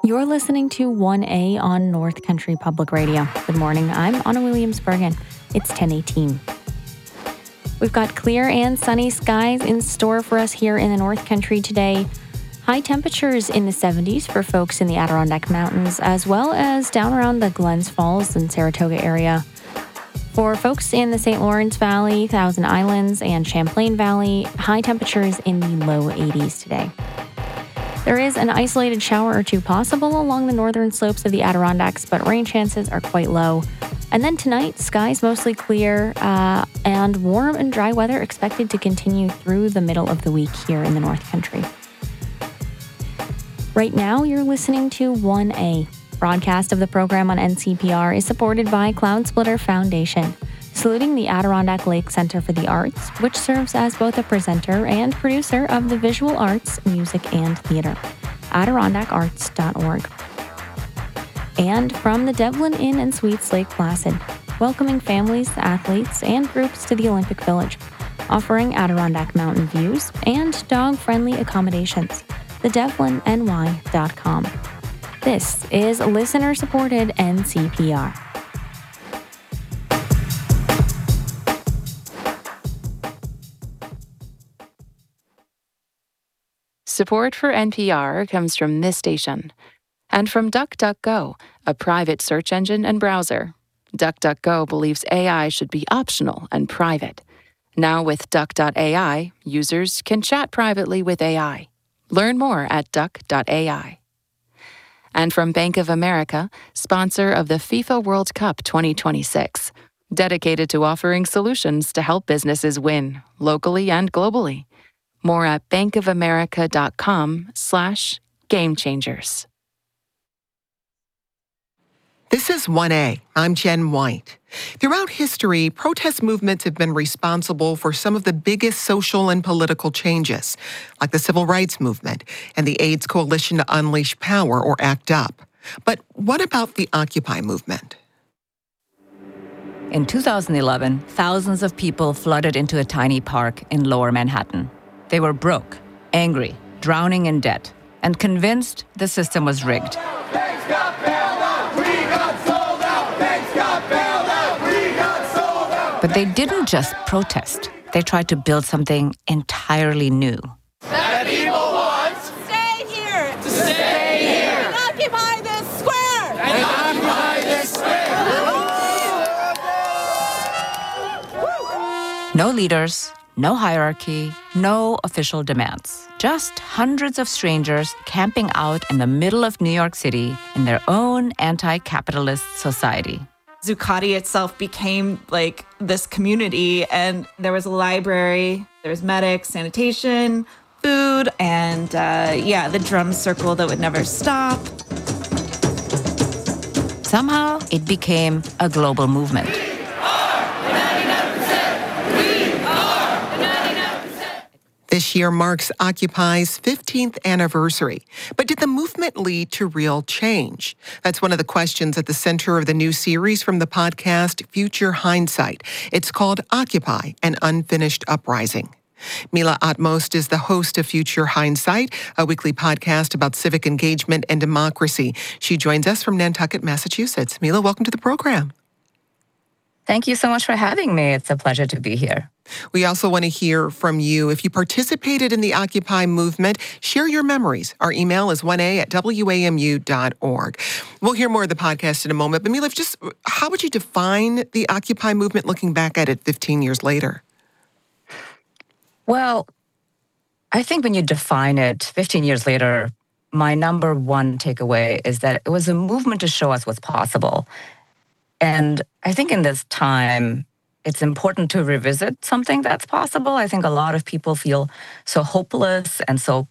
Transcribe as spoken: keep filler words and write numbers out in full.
You're listening to one A on North Country Public Radio. Good morning, I'm Anna Williams-Bergen. It's ten eighteen. We've got clear and sunny skies in store for us here in the North Country today. High temperatures in the seventies for folks in the Adirondack Mountains, as well as down around the Glens Falls and Saratoga area. For folks in the Saint Lawrence Valley, Thousand Islands, and Champlain Valley, high temperatures in the low eighties today. There is an isolated shower or two possible along the northern slopes of the Adirondacks, but rain chances are quite low. And then tonight, skies mostly clear uh, and warm and dry weather expected to continue through the middle of the week here in the North Country. Right now, you're listening to one A. Broadcast of the program on N C P R is supported by Cloud Splitter Foundation, saluting the Adirondack Lake Center for the Arts, which serves as both a presenter and producer of the visual arts, music, and theater. Adirondack Arts dot org. And from the Devlin Inn and Suites Lake Placid, welcoming families, athletes, and groups to the Olympic Village, offering Adirondack mountain views and dog-friendly accommodations. the devlin n y dot com. This is listener-supported N C P R. Support for N P R comes from this station and from DuckDuckGo, a private search engine and browser. DuckDuckGo believes A I should be optional and private. Now with Duck dot A I, users can chat privately with A I. Learn more at Duck dot A I. And from Bank of America, sponsor of the FIFA World Cup twenty twenty-six, dedicated to offering solutions to help businesses win, locally and globally. More at bankofamerica.com slash game changers. This is one A. I'm Jen White. Throughout history, protest movements have been responsible for some of the biggest social and political changes, like the Civil Rights Movement and the AIDS Coalition to Unleash Power, or ACT UP. But what about the Occupy movement? In two thousand eleven, thousands of people flooded into a tiny park in Lower Manhattan. They were broke, angry, drowning in debt, and convinced the system was rigged. Banks got bailed out, we got sold out. Banks got bailed out, we got sold out. But they didn't just protest. They tried to build something entirely new. That people want Stay here. to stay here And occupy this square. and occupy this square. No leaders, no hierarchy, no official demands. Just hundreds of strangers camping out in the middle of New York City in their own anti-capitalist society. Zuccotti itself became like this community, and there was a library, there was medics, sanitation, food, and uh, yeah, the drum circle that would never stop. Somehow, it became a global movement. This year marks Occupy's fifteenth anniversary. But did the movement lead to real change? That's one of the questions at the center of the new series from the podcast Future Hindsight. It's called Occupy, an Unfinished Uprising. Mila Atmost is the host of Future Hindsight, a weekly podcast about civic engagement and democracy. She joins us from Nantucket, Massachusetts. Mila, welcome to the program. Thank you so much for having me. It's a pleasure to be here. We also want to hear from you. If you participated in the Occupy movement, share your memories. Our email is one a at w a m u dot org. We'll hear more of the podcast in a moment. But Mila, just how would you define the Occupy movement looking back at it fifteen years later? Well, I think when you define it fifteen years later, my number one takeaway is that it was a movement to show us what's possible. And I think in this time, it's important to revisit something that's possible. I think a lot of people feel so hopeless and so